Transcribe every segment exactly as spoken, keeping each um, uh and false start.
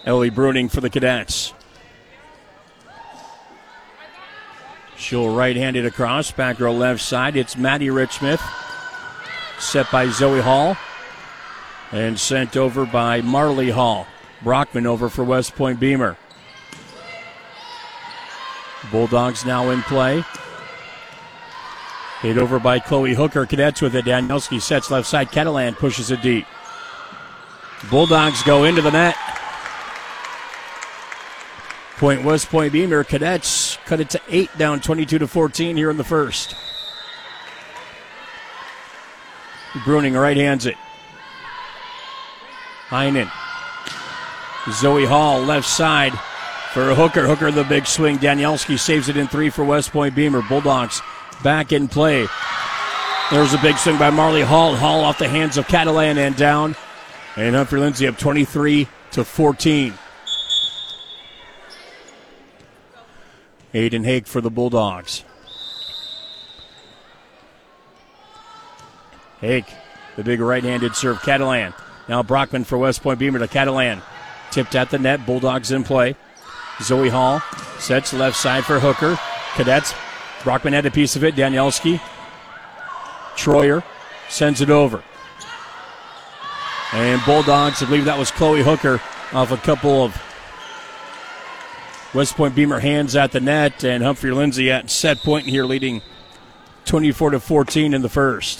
Ellie Bruning for the Cadets. She'll right-hand it across, back row left side. It's Maddie Richmith, set by Zoe Hall, and sent over by Marley Hall. Brockman over for West Point Beamer. Bulldogs now in play. Hit over by Chloe Hooker. Cadets with it. Danielski sets left side. Catalan pushes it deep. Bulldogs go into the net. Point West Point Beamer. Cadets cut it to eight, down twenty-two to fourteen here in the first. Bruning right hands it. Heinen. Zoe Hall left side for Hooker. Hooker the big swing. Danielski saves it in three for West Point Beamer. Bulldogs back in play. There's a big swing by Marley Hall. Hall off the hands of Catalan and down. And Humphrey Lindsay up twenty-three to fourteen. Aiden Haig for the Bulldogs. Haig, the big right-handed serve. Catalan. Now Brockman for West Point Beamer to Catalan. Tipped at the net. Bulldogs in play. Zoe Hall sets left side for Hooker. Cadets. Brockman had a piece of it. Danielski. Troyer sends it over. And Bulldogs, I believe that was Chloe Hooker, off a couple of West Point Beamer hands at the net. And Humphrey Lindsay at set point here, leading twenty-four to fourteen in the first.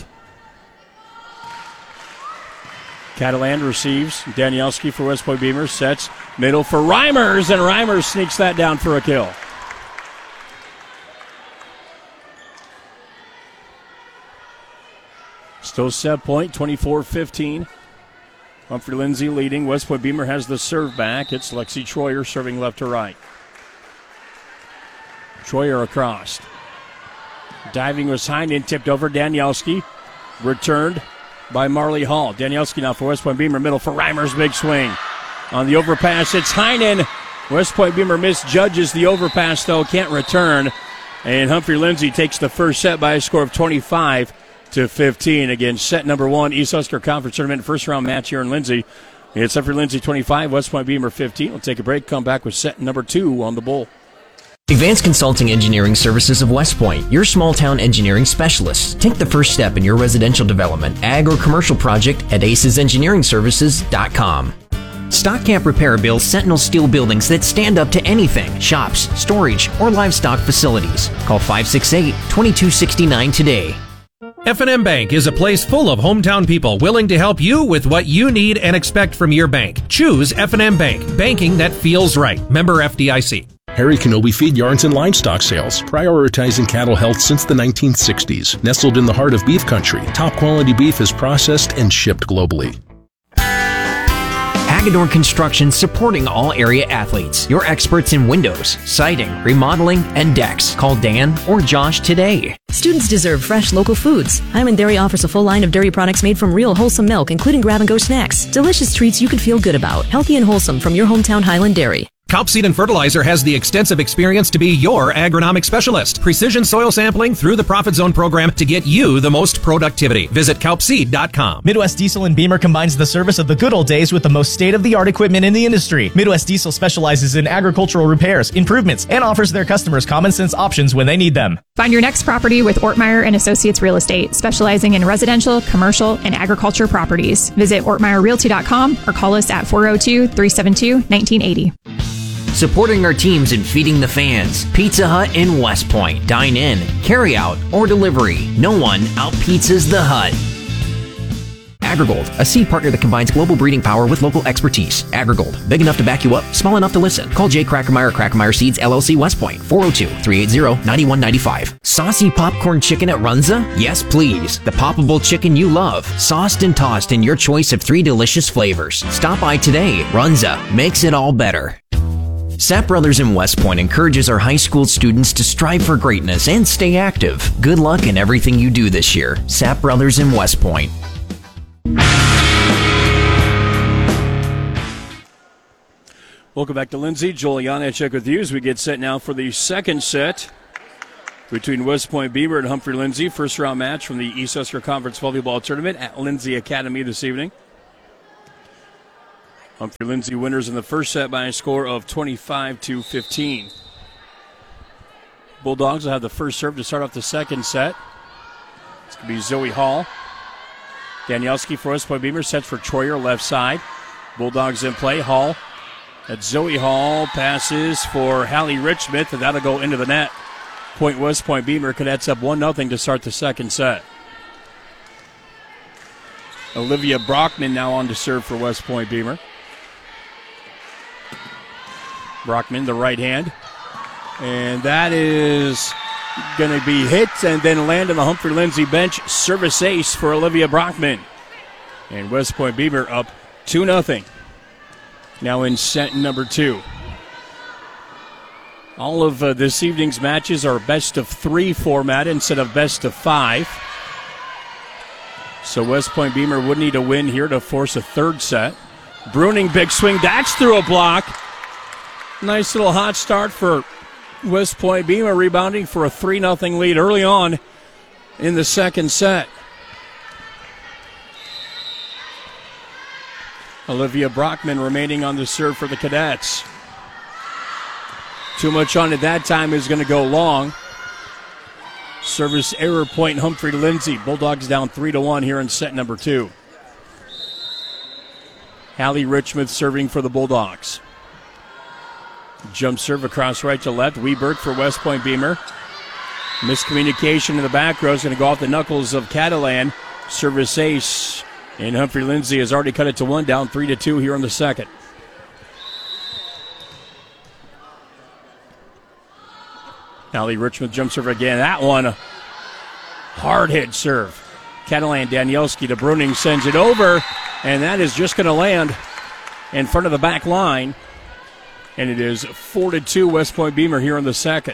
Catalan receives. Danielski for West Point Beamer. Sets middle for Reimers, and Reimers sneaks that down for a kill. Still set point, twenty-four fifteen. Humphrey Lindsay leading. West Point Beamer has the serve back. It's Lexi Troyer serving left to right. Troyer across. Diving was Heinen, tipped over. Danielski. Returned by Marley Hall. Danielski now for West Point Beamer. Middle for Reimers. Big swing. On the overpass, it's Heinen. West Point Beamer misjudges the overpass, though. Can't return. And Humphrey Lindsay takes the first set by a score of twenty-five to fifteen. Again, set number one, East Husker Conference Tournament first round match here in Lindsay. It's Humphrey Lindsay twenty-five, West Point Beamer fifteen. We'll take a break, come back with set number two on the Bull. Advanced Consulting Engineering Services of West Point, your small town engineering specialists. Take the first step in your residential development, ag or commercial project at aces engineering services dot com. Stock Camp Repair builds Sentinel steel buildings that stand up to anything, shops, storage, or livestock facilities. Call five six eight, two two six nine today. F and M Bank is a place full of hometown people willing to help you with what you need and expect from your bank. Choose F and M Bank, banking that feels right. Member F D I C. Harry Kenobi Feed Yarns and Livestock Sales, prioritizing cattle health since the nineteen sixties. Nestled in the heart of beef country, top quality beef is processed and shipped globally. Hagedorn Construction, supporting all area athletes. Your experts in windows, siding, remodeling, and decks. Call Dan or Josh today. Students deserve fresh local foods. Hyman Dairy offers a full line of dairy products made from real wholesome milk, including grab-and-go snacks. Delicious treats you can feel good about. Healthy and wholesome from your hometown Highland Dairy. Kaup Seed and Fertilizer has the extensive experience to be your agronomic specialist. Precision soil sampling through the Profit Zone program to get you the most productivity. Visit kaup seed dot com. Midwest Diesel and Beamer combines the service of the good old days with the most state-of-the-art equipment in the industry. Midwest Diesel specializes in agricultural repairs, improvements, and offers their customers common-sense options when they need them. Find your next property with Ortmeyer and Associates Real Estate, specializing in residential, commercial, and agriculture properties. Visit ortmeyer realty dot com or call us at four oh two, three seven two, one nine eight oh. Supporting our teams and feeding the fans. Pizza Hut in West Point. Dine in, carry out, or delivery. No one out-pizzas the Hut. AgriGold, a seed partner that combines global breeding power with local expertise. AgriGold, big enough to back you up, small enough to listen. Call Jay Krackemeyer, Krackemeyer Seeds, L L C, West Point, four oh two, three eight zero, nine one nine five. Saucy popcorn chicken at Runza? Yes, please. The poppable chicken you love. Sauced and tossed in your choice of three delicious flavors. Stop by today. Runza makes it all better. Sapp Brothers in West Point encourages our high school students to strive for greatness and stay active. Good luck in everything you do this year. Sapp Brothers in West Point. Welcome back to Lindsay. Joel Janacek with you as we get set now for the second set between West Point Beamer and Humphrey Lindsay. First round match from the East Husker Conference Volleyball Tournament at Lindsay Academy this evening. Humphrey Lindsay winners in the first set by a score of twenty-five to fifteen. Bulldogs will have the first serve to start off the second set. It's going to be Zoe Hall. Danielski for West Point Beamer sets for Troyer, left side. Bulldogs in play. Hall. That's Zoe Hall. Passes for Hallie Richmith, and that'll go into the net. Point West Point Beamer. Cadets up one nothing to start the second set. Olivia Brockman now on to serve for West Point Beamer. Brockman, the right hand. And that is going to be hit and then land on the Humphrey Lindsay bench. Service ace for Olivia Brockman. And West Point Beamer up two nothing. Now in set number two. All of uh, this evening's matches are best of three format instead of best of five. So West Point Beamer would need a win here to force a third set. Bruning, big swing. That's through a block. Nice little hot start for West Point Beamer, rebounding for a three nothing lead early on in the second set. Olivia Brockman remaining on the serve for the Cadets. Too much on it that time is going to go long. Service error point, Humphrey Lindsay. Bulldogs down three to one here in set number two. Hallie Richmond serving for the Bulldogs. Jump serve across right to left. Weberg for West Point Beamer. Miscommunication in the back row is going to go off the knuckles of Catalan. Service ace. And Humphrey Lindsay has already cut it to one, down three to two here in the second. Hallie Richmond jump serve again. That one, hard hit serve. Catalan Danielski to Bruning sends it over, and that is just going to land in front of the back line. And it is four to two West Point Beamer here in the second.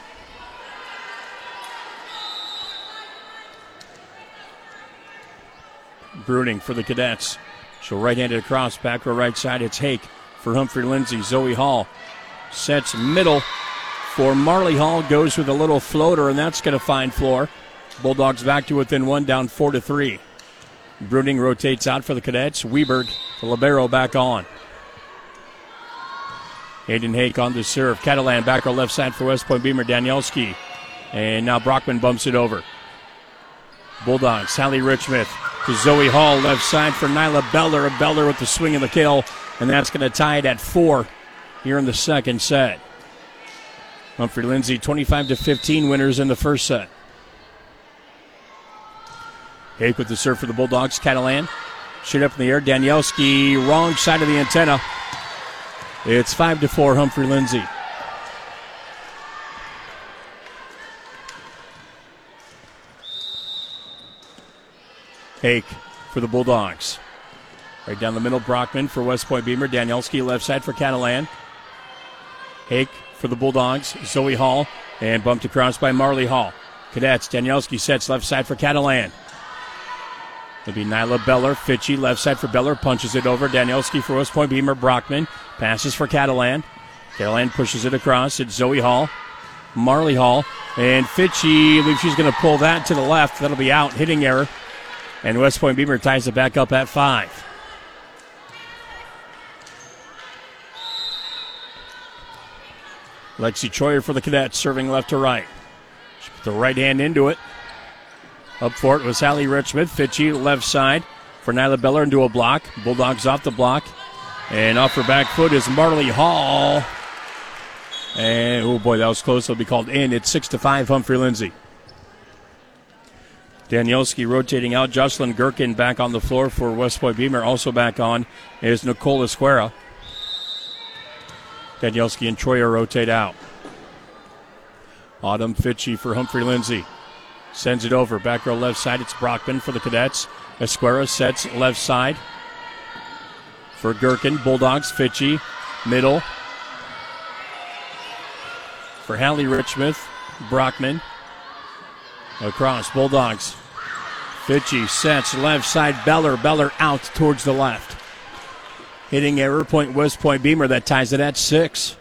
Bruning for the Cadets. She'll right-handed across, back row right side. It's Hake for Humphrey Lindsay. Zoe Hall sets middle for Marley Hall. Goes with a little floater, and that's going to find floor. Bulldogs back to within one, down four to three. Bruning rotates out for the Cadets. Weberg, the libero, back on. Hayden Hake on the serve. Catalan back row left side for West Point Beamer. Danielski. And now Brockman bumps it over. Bulldogs, Hallie Richmond to Zoe Hall, left side for Nyla Beller. Beller with the swing and the kill, and that's going to tie it at four here in the second set. Humphrey Lindsay twenty-five to fifteen winners in the first set. Hake with the serve for the Bulldogs. Catalan, shoot up in the air. Danielski, wrong side of the antenna. It's five to four, Humphrey Lindsay. Hake for the Bulldogs. Right down the middle, Brockman for West Point Beamer. Danielski left side for Catalan. Hake for the Bulldogs. Zoe Hall, and bumped across by Marley Hall. Cadets, Danielski sets left side for Catalan. It'll be Nyla Beller. Fitchie left side for Beller. Punches it over. Danielski for West Point Beamer. Brockman passes for Catalan. Catalan pushes it across. It's Zoe Hall. Marley Hall. And Fitchie, I believe she's going to pull that to the left. That'll be out. Hitting error. And West Point Beamer ties it back up at five. Lexi Troyer for the Cadets, serving left to right. She put the right hand into it. Up for it was Hallie Richmond. Fitchie left side for Nyla Beller into a block. Bulldogs off the block. And off her back foot is Marley Hall. And, oh boy, that was close. It'll be called in. It's six to five, Humphrey Lindsay. Danielski rotating out. Jocelyn Gherkin back on the floor for West Point Beamer. Also back on is Nicole Esquera. Danielski and Troyer rotate out. Autumn Fitchie for Humphrey Lindsay. Sends it over. Back row left side. It's Brockman for the Cadets. Esquera sets left side for Gherkin. Bulldogs. Fitchie. Middle. For Hallie Richmond. Brockman. Across. Bulldogs. Fitchie sets left side. Beller. Beller out towards the left. Hitting error. Point West Point Beamer. That ties it at six.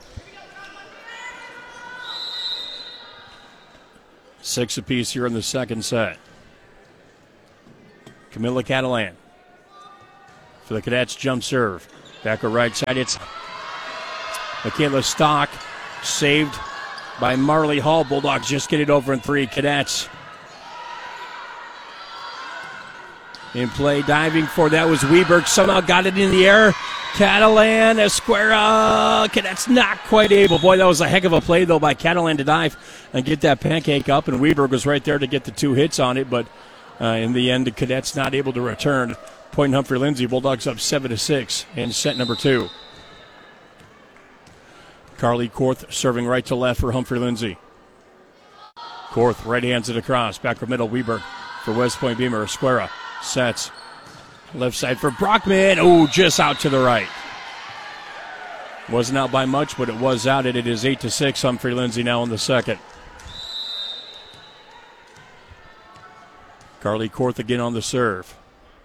Six apiece here in the second set. Camilla Catalan for the Cadets, jump serve. Back on right side, it's Michaela Stock, saved by Marley Hall. Bulldogs just get it over in three. Cadets in play, diving for that was Weberg. Somehow got it in the air. Catalan, Esquera. Cadets not quite able. Boy, that was a heck of a play, though, by Catalan to dive and get that pancake up. And Weberg was right there to get the two hits on it. But uh, in the end, the Cadets not able to return. Point Humphrey Lindsay. Bulldogs up seven to six in set number two. Carly Korth serving right to left for Humphrey Lindsay. Korth right hands it across. Back or middle, Weberg for West Point Beamer. Esquera sets. Left side for Brockman. Oh, just out to the right. Wasn't out by much, but it was out. It is eight to six. Humphrey Lindsay now in the second. Carly Korth again on the serve.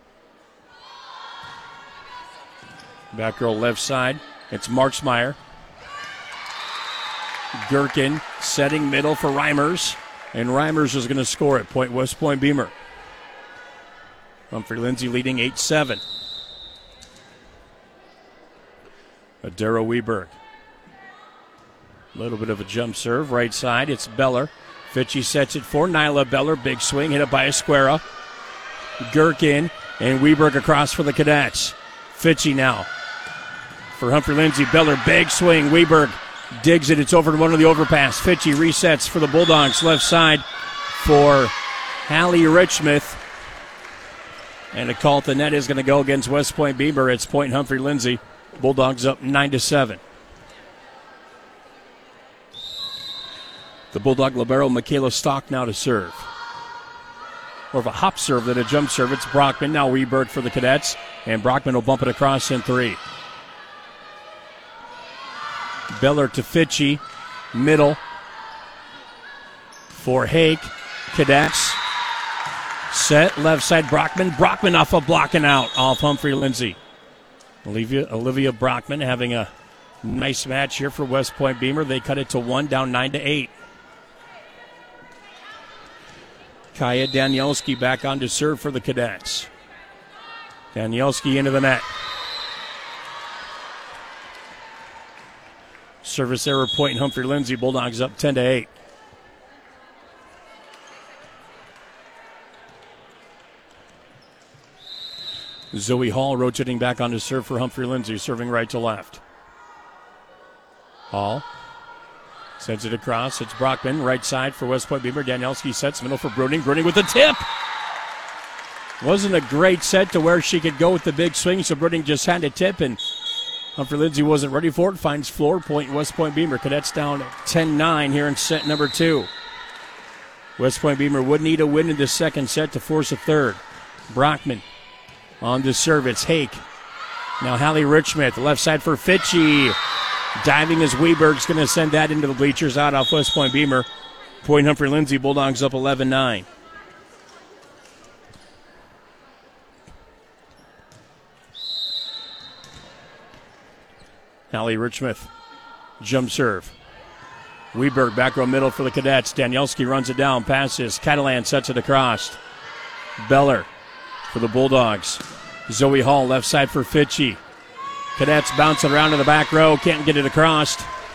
Back row left side. It's Marksmeyer. Gherkin setting middle for Reimers. And Reimers is going to score it. Point West Point Beamer. Humphrey Lindsay leading eight seven. Adara Weberg. A little bit of a jump serve. Right side, it's Beller. Fitchie sets it for Nyla Beller. Big swing, hit it by Esquera. Gherkin and Weberg across for the Cadets. Fitchie now for Humphrey Lindsay. Beller, big swing. Weberg digs it. It's over to one of the overpass. Fitchie resets for the Bulldogs. Left side for Hallie Richmith. And a call at the net is going to go against West Point Beamer. It's Point Humphrey Lindsay. Bulldogs up nine to seven. The Bulldog libero Michaela Stock now to serve. More of a hop serve than a jump serve. It's Brockman. Now Weberg for the Cadets. And Brockman will bump it across in three. Beller to Fitchie. Middle for Hake. Cadets. Set, left side, Brockman. Brockman off a block and out off Humphrey Lindsay. Olivia, Olivia Brockman having a nice match here for West Point Beamer. They cut it to one, down nine to eight. Kaya Danielski back on to serve for the Cadets. Danielski into the net. Service error, Point Humphrey Lindsay. Bulldogs up ten to eight. Zoe Hall rotating back on to serve for Humphrey Lindsay, serving right to left. Hall sends it across. It's Brockman, right side for West Point Beamer. Danielski sets middle for Bruning. Bruning with a tip. Wasn't a great set to where she could go with the big swing, so Bruning just had a tip, and Humphrey Lindsay wasn't ready for it. Finds floor point, West Point Beamer. Cadets down ten nine here in set number two. West Point Beamer would need a win in the second set to force a third. Brockman on the serve, it's Hake. Now Hallie Richmith, left side for Fitchie. Diving as Weberg's going to send that into the bleachers out off West Point Beamer. Point Humphrey Lindsay, Bulldogs up eleven nine. Hallie Richmith, jump serve. Weberg back row middle for the Cadets. Danielski runs it down, passes. Catalan sets it across. Beller for the Bulldogs. Zoe Hall left side for Fitchie. Cadets bouncing around in the back row. Can't get it across.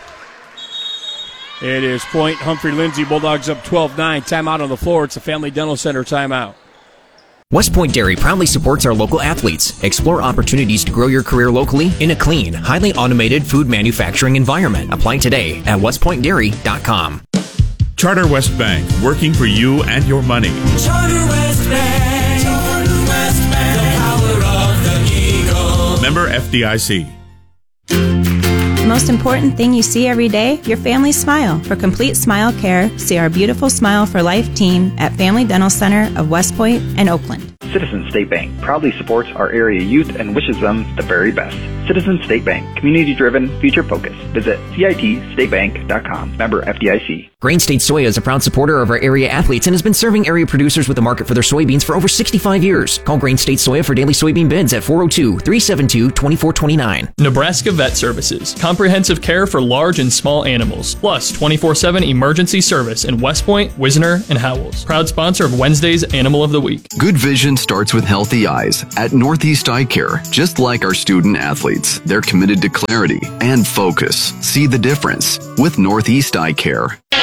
It is Point Humphrey Lindsay. Bulldogs up twelve nine. Timeout on the floor. It's a Family Dental Center timeout. West Point Dairy proudly supports our local athletes. Explore opportunities to grow your career locally in a clean, highly automated food manufacturing environment. Apply today at west point dairy dot com. Charter West Bank, working for you and your money. Charter West Bank, Charter West Bank, the power of the Eagle. Member F D I C. Most important thing you see every day, your family's smile. For complete smile care, see our beautiful Smile for Life team at Family Dental Center of West Point and Oakland. Citizens State Bank proudly supports our area youth and wishes them the very best. Citizens State Bank, community-driven, future-focused. Visit C I T state bank dot com. Member F D I C. Grain State Soya is a proud supporter of our area athletes and has been serving area producers with a market for their soybeans for over sixty-five years. Call Grain State Soya for daily soybean bids at four oh two, three seven two, two four two nine. Nebraska Vet Services. Comprehensive care for large and small animals, plus twenty-four seven emergency service in West Point, Wisner, and Howells. Proud sponsor of Wednesday's Animal of the Week. Good Vision starts with healthy eyes. At Northeast Eye Care, just like our student athletes, they're committed to clarity and focus. See the difference with Northeast Eye Care. Okay,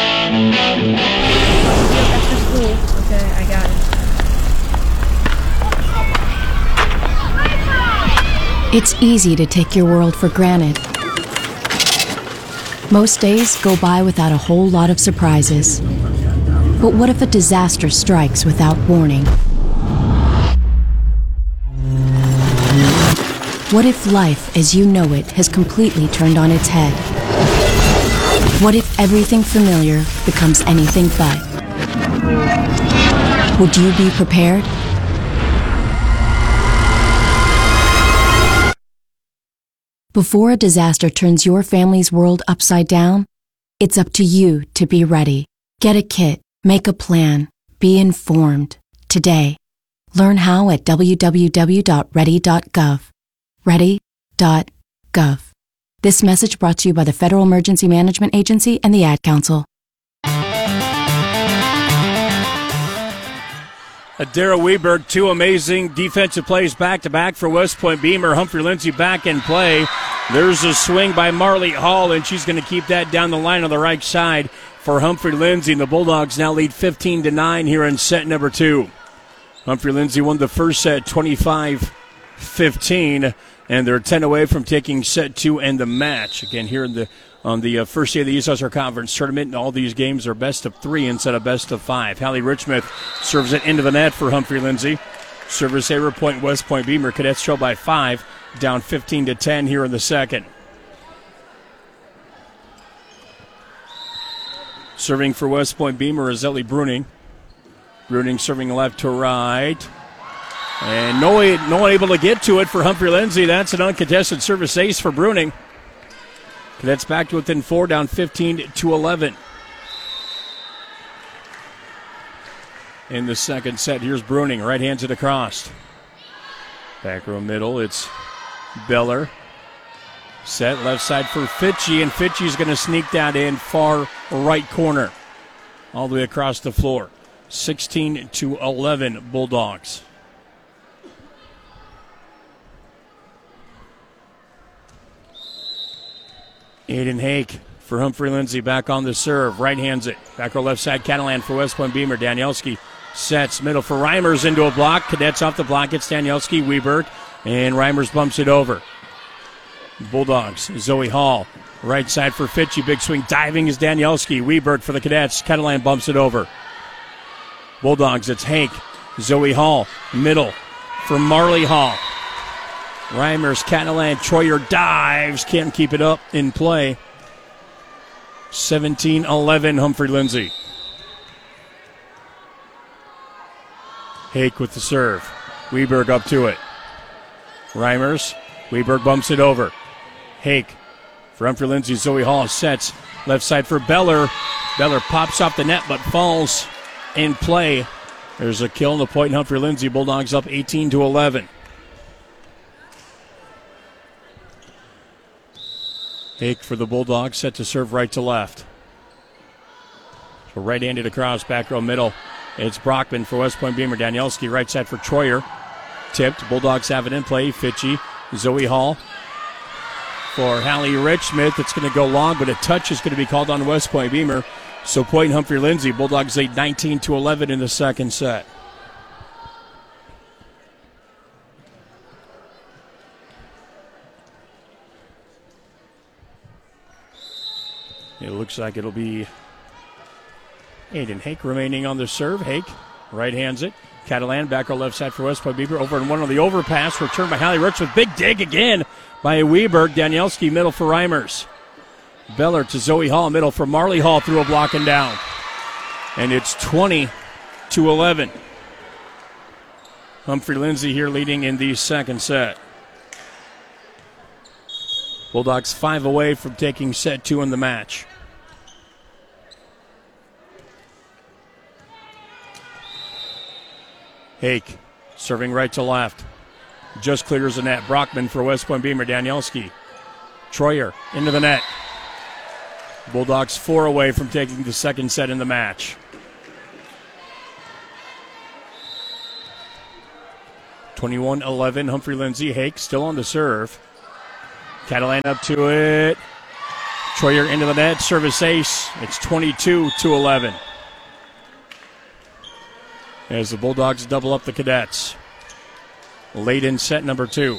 I got it. It's easy to take your world for granted. Most days go by without a whole lot of surprises. But what if a disaster strikes without warning? What if life as you know it has completely turned on its head? What if everything familiar becomes anything but? Would you be prepared? Before a disaster turns your family's world upside down, it's up to you to be ready. Get a kit, make a plan, be informed today. Learn how at w w w dot ready dot gov. ready dot gov. This message brought to you by the Federal Emergency Management Agency and the Ad Council. Adara Weberg, two amazing defensive plays back-to-back for West Point Beamer. Humphrey Lindsay back in play. There's a swing by Marley Hall, and she's going to keep that down the line on the right side for Humphrey Lindsay. And the Bulldogs now lead fifteen to nine here in set number two. Humphrey Lindsay won the first set twenty-five fifteen, and they're ten away from taking set two and the match. Again, here in the on the uh, first day of the East Western Conference Tournament, and all these games are best of three instead of best of five. Hallie Richmond serves it into the net for Humphrey Lindsay. Service error point, West Point Beamer. Cadets trail by five, down fifteen to ten here in the second. Serving for West Point Beamer is Ellie Bruning. Bruning serving left to right. And no, no one able to get to it for Humphrey Lindsay. That's an uncontested service ace for Bruning. Cadets back to within four, down fifteen to eleven. In the second set, here's Bruning. Right hands it across. Back row middle, it's Beller. Set left side for Fitchie, and Fitchie's going to sneak that in far right corner. All the way across the floor. sixteen to eleven Bulldogs. Aiden Hake for Humphrey Lindsay back on the serve. Right hands it. Back row left side, Catalan for West Point Beamer. Danielski sets middle for Reimers into a block. Cadets off the block. It's Danielski, Weberg, and Reimers bumps it over. Bulldogs, Zoe Hall. Right side for Fitchie. Big swing. Diving is Danielski. Weberg for the Cadets. Catalan bumps it over. Bulldogs, it's Hake. Zoe Hall. Middle for Marley Hall. Reimers, Catalan, Troyer dives, can't keep it up in play. seventeen eleven, Humphrey Lindsay. Hake with the serve. Weberg up to it. Reimers, Weberg bumps it over. Hake for Humphrey Lindsay, Zoe Hall sets. Left side for Beller. Beller pops off the net but falls in play. There's a kill on the point, Humphrey Lindsay. Bulldogs up eighteen to eleven. Hake for the Bulldogs, set to serve right to left. So right-handed across, back row middle. It's Brockman for West Point Beamer. Danielski right side for Troyer. Tipped. Bulldogs have it in play. Fitchie, Zoe Hall for Hallie Richmond. It's going to go long, but a touch is going to be called on West Point Beamer. So point Humphrey Lindsay. Bulldogs lead nineteen to eleven in the second set. It looks like it'll be Aiden Hake remaining on the serve. Hake right hands it. Catalan back on left side for West Point Beamer. Over and one on the overpass. Returned by Hallie Rich with big dig again by Weberg. Danielski middle for Reimers. Beller to Zoe Hall. Middle for Marley Hall through a block and down. And it's twenty to eleven. Humphrey Lindsay here leading in the second set. Bulldogs five away from taking set two in the match. Hake serving right to left. Just clears the net. Brockman for West Point Beamer. Danielski. Troyer into the net. Bulldogs four away from taking the second set in the match. twenty-one eleven, Humphrey Lindsay. Hake still on the serve. Catalan up to it. Troyer into the net, service ace. It's twenty-two to eleven. As the Bulldogs double up the Cadets. Late in set number two.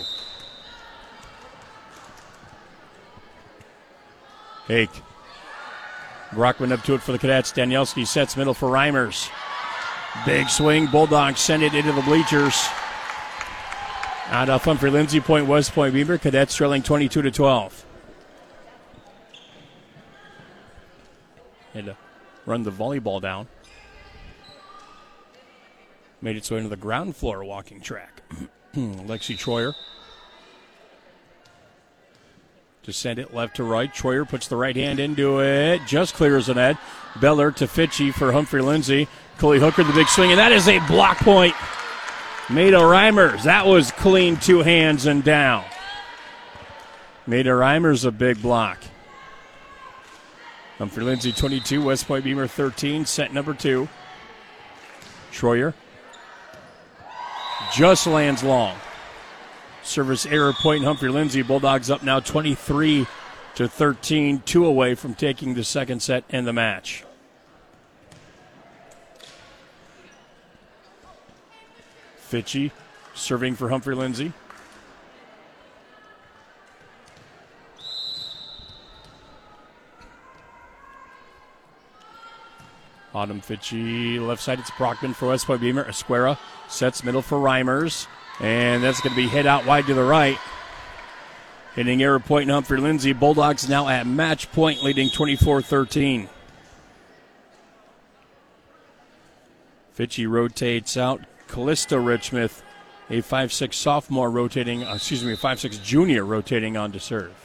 Hake. Brockman up to it for the Cadets. Danielski sets middle for Reimers. Big swing. Bulldogs send it into the bleachers. Out of Humphrey Lindsay, point West Point Beamer. Cadets trailing twenty-two to twelve. Had to run the volleyball down. Made its way into the ground floor walking track. Lexi Troyer. To send it left to right. Troyer puts the right hand into it. Just clears the net. Beller to Fitchy for Humphrey Lindsay. Coley Hooker, the big swing, and that is a block point. Maida Reimers. That was clean, two hands and down. Maida Reimers, a big block. Humphrey Lindsay twenty-two, West Point Beamer thirteen, set number two. Troyer just lands long. Service error point, Humphrey Lindsay. Bulldogs up now twenty-three to thirteen, two away from taking the second set and the match. Fitchy serving for Humphrey Lindsay. Autumn Fitchy, left side, it's Brockman for West Point Beamer. Esquera sets middle for Reimers. And that's going to be hit out wide to the right. Hitting error point in Humphrey Lindsay. Bulldogs now at match point, leading twenty-four thirteen. Fitchy rotates out. Callista Richmond, a five six sophomore rotating, excuse me, a five six junior rotating on to serve.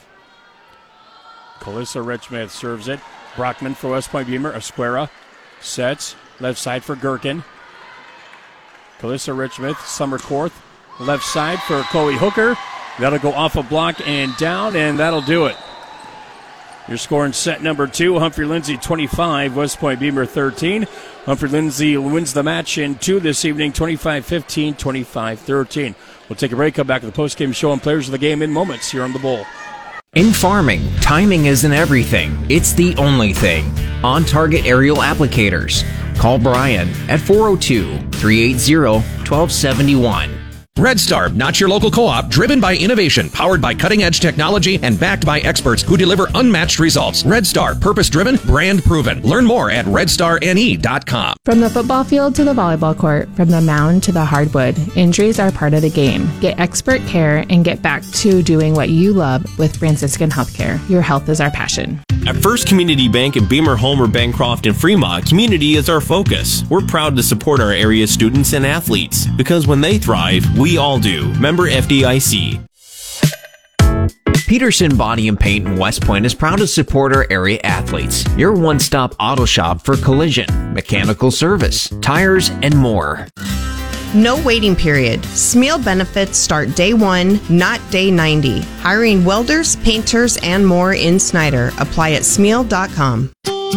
Callista Richmond serves it. Brockman for West Point Beamer. Esquera sets. Left side for Gherkin. Callista Richmond, Summer Korth. Left side for Coley Hooker. That'll go off a block and down, and that'll do it. You're scoring set number two. Humphrey Lindsay twenty-five, West Point Beamer thirteen. Humphrey Lindsay wins the match in two this evening, twenty-five fifteen, twenty-five thirteen. We'll take a break, come back to the postgame show and players of the game in moments here on the Bull. In farming, timing isn't everything. It's the only thing. On Target Aerial Applicators. Call Brian at four oh two, three eight zero, one two seven one. Red Star, not your local co-op, driven by innovation, powered by cutting-edge technology, and backed by experts who deliver unmatched results. Red Star, purpose-driven, brand-proven. Learn more at red star n e dot com. From the football field to the volleyball court, from the mound to the hardwood, injuries are part of the game. Get expert care and get back to doing what you love with Franciscan Healthcare. Your health is our passion. At First Community Bank in Beamer, Homer, Bancroft, and Fremont, community is our focus. We're proud to support our area students and athletes, because when they thrive, we all do. Member F D I C. Peterson Body and Paint in West Point is proud to support our area athletes. Your one-stop auto shop for collision, mechanical service, tires, and more. No waiting period. Smeal benefits start day one, not day ninety. Hiring welders, painters, and more in Snyder. Apply at smeal dot com.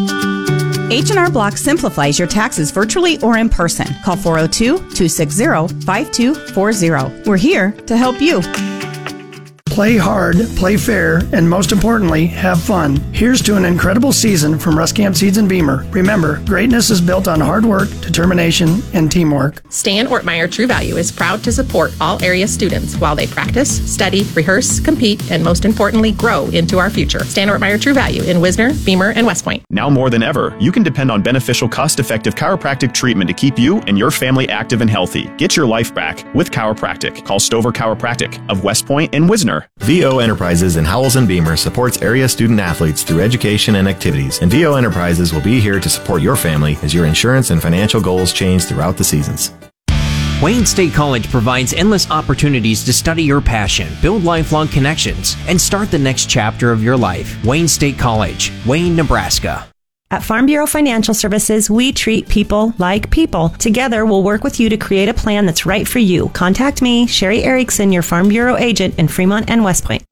H and R Block simplifies your taxes virtually or in person. Call four oh two, two six zero, five two four zero. We're here to help you. Play hard, play fair, and most importantly, have fun. Here's to an incredible season from Ruscamp Seeds and Beamer. Remember, greatness is built on hard work, determination, and teamwork. Stan Ortmeyer True Value is proud to support all area students while they practice, study, rehearse, compete, and most importantly, grow into our future. Stan Ortmeyer True Value in Wisner, Beamer, and West Point. Now more than ever, you can depend on beneficial, cost-effective chiropractic treatment to keep you and your family active and healthy. Get your life back with chiropractic. Call Stover Chiropractic of West Point and Wisner. V O Enterprises in Howells and Beamer supports area student athletes through education and activities, and V O Enterprises will be here to support your family as your insurance and financial goals change throughout the seasons. Wayne State College provides endless opportunities to study your passion, build lifelong connections, and start the next chapter of your life. Wayne State College, Wayne, Nebraska. At Farm Bureau Financial Services, we treat people like people. Together, we'll work with you to create a plan that's right for you. Contact me, Sherry Erickson, your Farm Bureau agent in Fremont and West Point.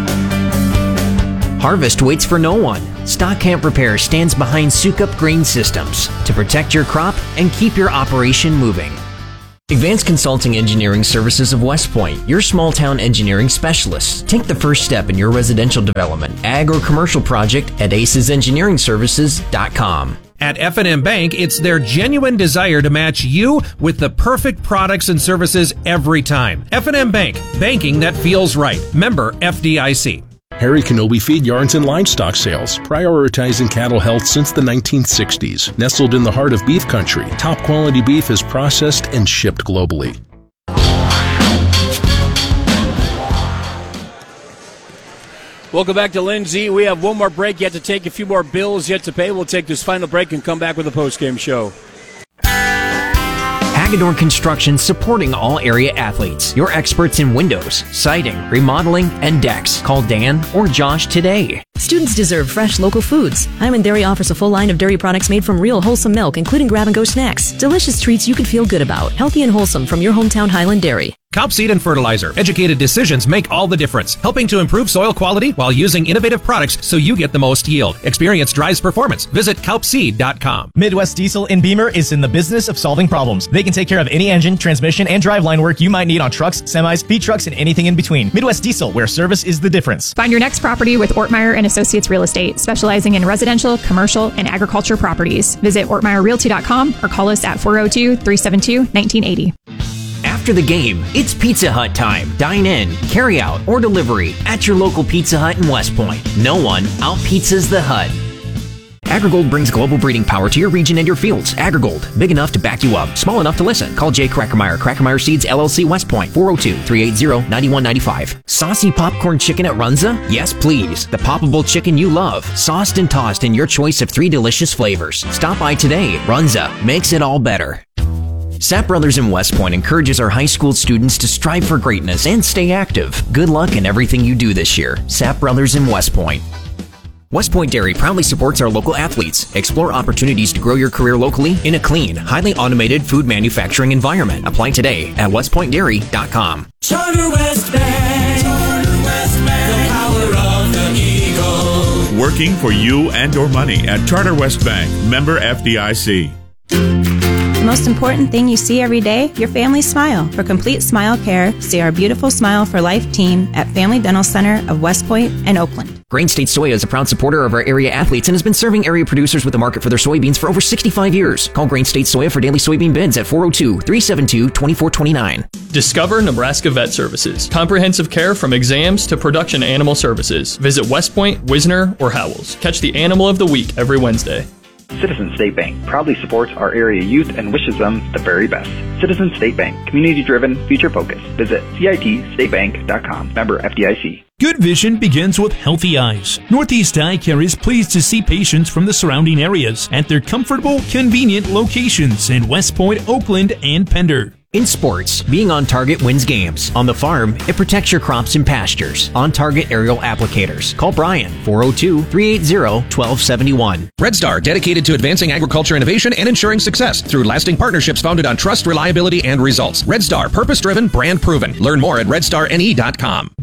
Harvest waits for no one. Stock Camp Repair stands behind Sukup Grain Systems to protect your crop and keep your operation moving. Advanced Consulting Engineering Services of West Point, your small town engineering specialists. Take the first step in your residential development, ag or commercial project at aces engineering services dot com. At F and M Bank, it's their genuine desire to match you with the perfect products and services every time. F and M Bank, banking that feels right. Member F D I C. Harry Kenobi Feed Yards and Livestock Sales, prioritizing cattle health since the nineteen sixties. Nestled in the heart of beef country, top quality beef is processed and shipped globally. Welcome back to Lindsay. We have one more break yet to take, a few more bills yet to pay. We'll take this final break and come back with a post-game show. Hagedorn Construction, supporting all area athletes. Your experts in windows, siding, remodeling, and decks. Call Dan or Josh today. Students deserve fresh local foods. Hyman Dairy offers a full line of dairy products made from real wholesome milk, including grab-and-go snacks. Delicious treats you can feel good about. Healthy and wholesome from your hometown Highland Dairy. Cowp Seed and Fertilizer. Educated decisions make all the difference, helping to improve soil quality while using innovative products so you get the most yield. Experience drives performance. Visit cowp seed dot com. Midwest Diesel in Beamer is in the business of solving problems. They can take care of any engine, transmission, and driveline work you might need on trucks, semis, feed trucks, and anything in between. Midwest Diesel, where service is the difference. Find your next property with Ortmeyer and Associates Real Estate, specializing in residential, commercial, and agriculture properties. Visit ortmeyer realty dot com or call us at four oh two, three seven two, one nine eight oh. After the game, it's Pizza Hut time. Dine in, carry out, or delivery at your local Pizza Hut in West Point. No one out-pizzas the Hut. AgriGold brings global breeding power to your region and your fields. AgriGold, big enough to back you up, small enough to listen. Call Jay Crackermeyer, Crackermeyer Seeds, L L C, West Point, four oh two, three eight zero, nine one nine five. Saucy popcorn chicken at Runza? Yes, please. The poppable chicken you love, sauced and tossed in your choice of three delicious flavors. Stop by today. Runza makes it all better. Sapp Brothers in West Point encourages our high school students to strive for greatness and stay active. Good luck in everything you do this year. Sapp Brothers in West Point. West Point Dairy proudly supports our local athletes. Explore opportunities to grow your career locally in a clean, highly automated food manufacturing environment. Apply today at west point dairy dot com. Charter West Bank. Charter West Bank. The power of the Eagle. Working for you and your money at Charter West Bank. Member F D I C. The most important thing you see every day, your family's smile. For complete smile care, see our beautiful Smile for Life team at Family Dental Center of West Point and Oakland. Grain State Soya is a proud supporter of our area athletes and has been serving area producers with the market for their soybeans for over sixty-five years. Call Grain State Soya for daily soybean bids at four oh two, three seven two, two four two nine. Discover Nebraska Vet Services. Comprehensive care from exams to production animal services. Visit West Point, Wisner, or Howells. Catch the Animal of the Week every Wednesday. Citizen State Bank proudly supports our area youth and wishes them the very best. Citizen State Bank, community-driven, future-focused. Visit C I T state bank dot com. Member F D I C. Good vision begins with healthy eyes. Northeast Eye Care is pleased to see patients from the surrounding areas at their comfortable, convenient locations in West Point, Oakland, and Pender. In sports, being on target wins games. On the farm, it protects your crops and pastures. On target aerial applicators. Call Brian, four oh two, three eight zero, one two seven one. Red Star, dedicated to advancing agriculture innovation and ensuring success through lasting partnerships founded on trust, reliability, and results. Red Star, purpose-driven, brand-proven. Learn more at red star N E dot com.